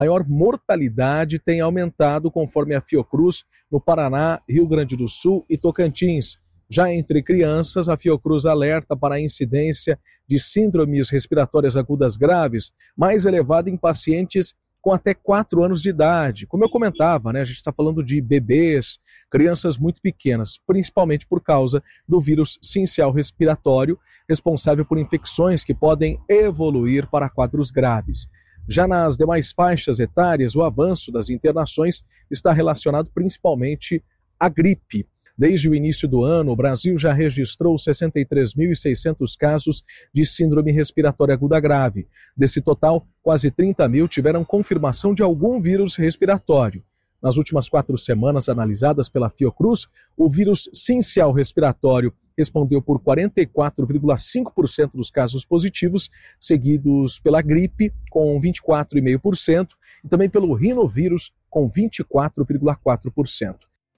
maior mortalidade tem aumentado, conforme a Fiocruz, no Paraná, Rio Grande do Sul e Tocantins. Já entre crianças, a Fiocruz alerta para a incidência de síndromes respiratórias agudas graves, mais elevada em pacientes com até 4 anos de idade. Como eu comentava, a gente está falando de bebês, crianças muito pequenas, principalmente por causa do vírus sincial respiratório, responsável por infecções que podem evoluir para quadros graves. Já nas demais faixas etárias, o avanço das internações está relacionado principalmente à gripe. Desde o início do ano, o Brasil já registrou 63.600 casos de síndrome respiratória aguda grave. Desse total, quase 30 mil tiveram confirmação de algum vírus respiratório. Nas últimas 4 semanas analisadas pela Fiocruz, o vírus sincial respiratório respondeu por 44,5% dos casos positivos, seguidos pela gripe, com 24,5%, e também pelo rinovírus, com 24,4%.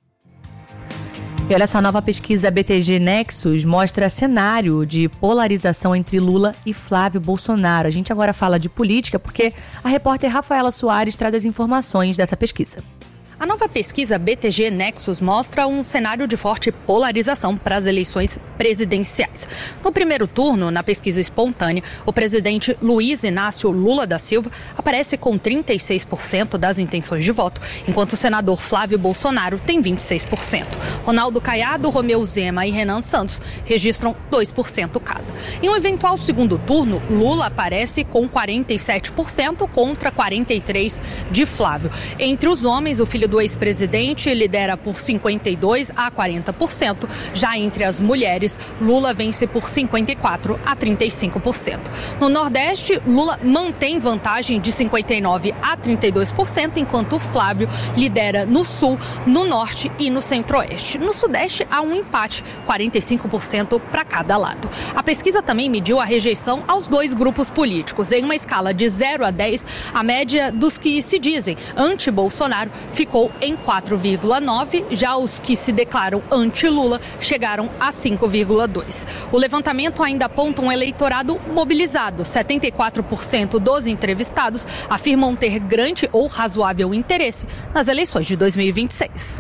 E olha só, a nova pesquisa BTG Nexus mostra cenário de polarização entre Lula e Flávio Bolsonaro. A gente agora fala de política porque a repórter Rafaela Soares traz as informações dessa pesquisa. A nova pesquisa BTG Nexus mostra um cenário de forte polarização para as eleições presidenciais. No primeiro turno, na pesquisa espontânea, o presidente Luiz Inácio Lula da Silva aparece com 36% das intenções de voto, enquanto o senador Flávio Bolsonaro tem 26%. Ronaldo Caiado, Romeu Zema e Renan Santos registram 2% cada. Em um eventual segundo turno, Lula aparece com 47% contra 43% de Flávio. Entre os homens, o filho do ex-presidente lidera por 52% a 40%. Já entre as mulheres, Lula vence por 54% a 35%. No Nordeste, Lula mantém vantagem de 59% a 32%, enquanto Flávio lidera no Sul, no Norte e no Centro-Oeste. No Sudeste, há um empate, 45% para cada lado. A pesquisa também mediu a rejeição aos dois grupos políticos. Em uma escala de 0 a 10, a média dos que se dizem anti-Bolsonaro ficou em 4,9, já os que se declaram anti-Lula chegaram a 5,2. O levantamento ainda aponta um eleitorado mobilizado. 74% dos entrevistados afirmam ter grande ou razoável interesse nas eleições de 2026.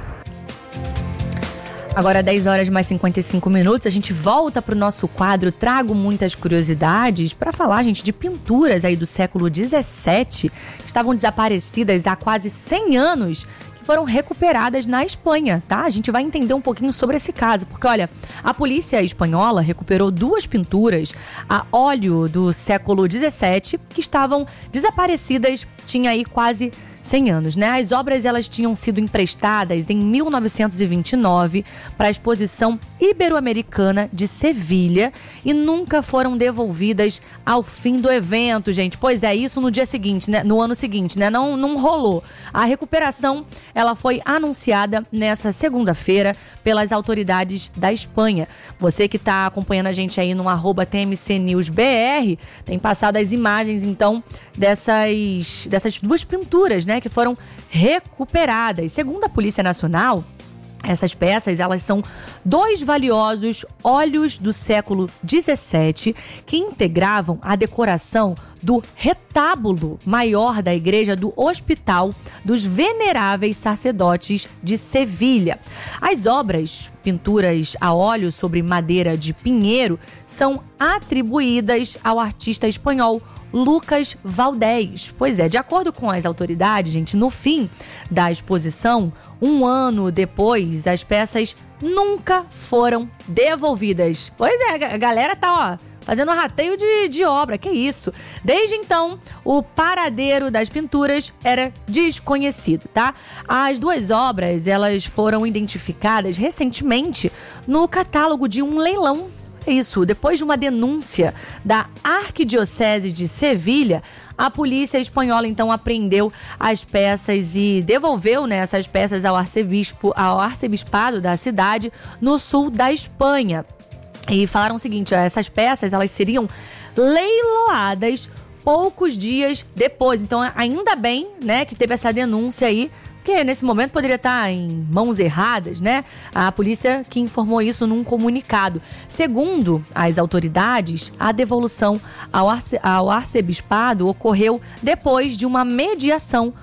Agora 10 horas mais 55 minutos, a gente volta para o nosso quadro Trago Muitas Curiosidades para falar, gente, de pinturas aí do século XVII que estavam desaparecidas há quase 100 anos, que foram recuperadas na Espanha, tá? A gente vai entender um pouquinho sobre esse caso, porque olha, a polícia espanhola recuperou 2 pinturas a óleo do século XVII que estavam desaparecidas, tinha aí quase 100 anos, né? As obras, elas tinham sido emprestadas em 1929 para a Exposição Ibero-Americana de Sevilha e nunca foram devolvidas ao fim do evento, gente. Pois é, isso no dia seguinte, né? No ano seguinte, né? Não rolou. A recuperação, ela foi anunciada nessa segunda-feira pelas autoridades da Espanha. Você que está acompanhando a gente aí no @TMCNewsBR, tem passado as imagens, então, dessas 2 pinturas, né, que foram recuperadas. Segundo a Polícia Nacional, essas peças, elas são 2 valiosos óleos do século XVII que integravam a decoração do retábulo maior da igreja do Hospital dos Veneráveis Sacerdotes de Sevilha. As obras, pinturas a óleo sobre madeira de pinheiro, são atribuídas ao artista espanhol Lucas Valdés. Pois é, de acordo com as autoridades, gente, no fim da exposição, 1 ano depois, as peças nunca foram devolvidas. Pois é, a galera tá, fazendo um rateio de obra, que isso? Desde então, o paradeiro das pinturas era desconhecido, tá? As 2 obras, elas foram identificadas recentemente no catálogo de um leilão. Isso, depois de uma denúncia da Arquidiocese de Sevilha, a polícia espanhola então apreendeu as peças e devolveu, né, essas peças ao arcebispado da cidade no sul da Espanha. E falaram o seguinte, essas peças, elas seriam leiloadas poucos dias depois. Então, ainda bem, né, que teve essa denúncia aí porque nesse momento poderia estar em mãos erradas, né? A polícia que informou isso num comunicado. Segundo as autoridades, a devolução ao arcebispado ocorreu depois de uma mediação